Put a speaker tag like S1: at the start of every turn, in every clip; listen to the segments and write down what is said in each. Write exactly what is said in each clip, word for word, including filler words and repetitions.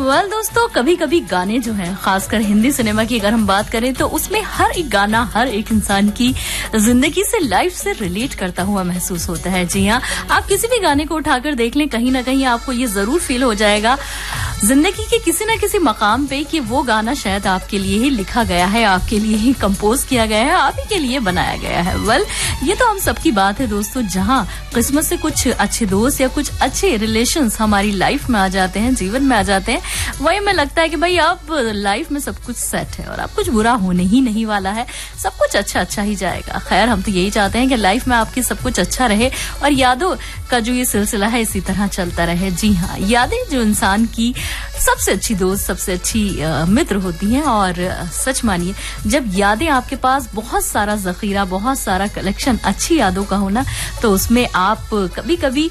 S1: Well दोस्तों, कभी कभी गाने जो हैं, खासकर हिंदी सिनेमा की अगर हम बात करें तो उसमें हर एक गाना हर एक इंसान की जिंदगी से, लाइफ से रिलेट करता हुआ महसूस होता है। जी हाँ, आप किसी भी गाने को उठाकर देख लें, कहीं ना कहीं आपको ये जरूर फील हो जाएगा जिंदगी के किसी न किसी मकाम पे कि वो गाना शायद आपके लिए ही लिखा गया है, आपके लिए ही कंपोज किया गया है, आप ही के लिए बनाया गया है। वेल ये तो हम सबकी बात है दोस्तों, जहाँ किस्मत से कुछ अच्छे दोस्त या कुछ अच्छे रिलेशंस हमारी लाइफ में आ जाते हैं, जीवन में आ जाते हैं, वही में लगता है कि भाई अब लाइफ में सब कुछ सेट है और अब कुछ बुरा होने ही नहीं वाला है, सब कुछ अच्छा अच्छा ही जाएगा। खैर, हम तो यही चाहते हैं कि लाइफ में आपकी सब कुछ अच्छा रहे और यादों का जो ये सिलसिला है इसी तरह चलता रहे। जी हाँ, यादें जो इंसान की सबसे अच्छी दोस्त, सबसे अच्छी मित्र होती हैं। और सच मानिए, जब यादें आपके पास बहुत सारा जखीरा, बहुत सारा कलेक्शन अच्छी यादों का होना, तो उसमें आप कभी कभी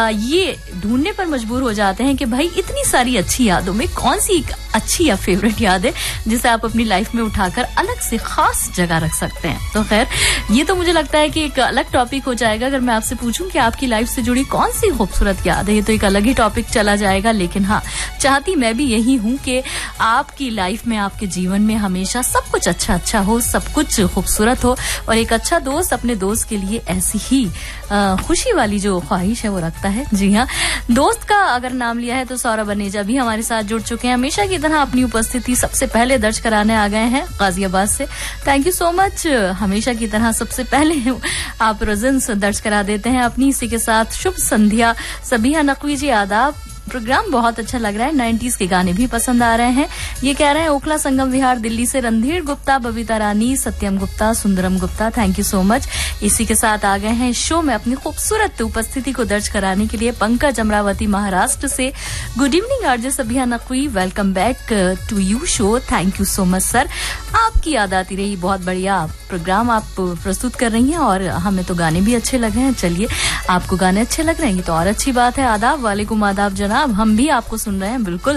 S1: ये ढूंढने पर मजबूर हो जाते हैं कि भाई इतनी सारी अच्छी यादों में कौन सी एक अच्छी या फेवरेट याद है जिसे आप अपनी लाइफ में उठाकर अलग से खास जगह रख सकते हैं। तो खैर, ये तो मुझे लगता है कि एक अलग टॉपिक हो जाएगा। अगर मैं आपसे पूछूं कि आपकी लाइफ से जुड़ी कौन सी खूबसूरत याद है, ये तो एक अलग ही टॉपिक चला जाएगा। लेकिन हाँ, चाहती मैं भी यही हूं कि आपकी लाइफ में, आपके जीवन में हमेशा सब कुछ अच्छा अच्छा हो, सब कुछ खूबसूरत हो और एक अच्छा दोस्त अपने दोस्त के लिए ऐसी ही खुशी वाली जो ख्वाहिश है वो रखता है। जी हाँ, दोस्त का अगर नाम लिया है तो सौरभ अनेजा भी हमारे साथ जुड़ चुके हैं। हमेशा की तरह अपनी उपस्थिति सबसे पहले दर्ज कराने आ गए हैं गाजियाबाद से। Thank you so much. हमेशा की तरह सबसे पहले आप प्रेजेंस दर्ज करा देते हैं अपनी। इसी के साथ शुभ संध्या सबिहा नकवी जी, आदाब। प्रोग्राम बहुत अच्छा लग रहा है, नाइंटीज़ के गाने भी पसंद आ रहे हैं, ये कह रहे हैं ओखला संगम विहार दिल्ली से रणधीर गुप्ता, बबीता रानी, सत्यम Gupta, Sundaram Gupta. Thank you so much. इसी के साथ आ गए हैं शो में अपनी खूबसूरत उपस्थिति को दर्ज कराने के लिए पंकज अमरावती महाराष्ट्र से। Good evening RJ Sabiha Naqvi, welcome back to you show. Thank you so much sir, आपकी याद आती रही, बहुत बढ़िया प्रोग्राम आप प्रस्तुत कर रही हैं और हमें तो गाने भी अच्छे लगे हैं। चलिए, आपको गाने अच्छे लग रहे हैं तो और अच्छी बात है। आदाब, वालेकुम आदाब जनाब, हम भी आपको सुन रहे हैं। बिल्कुल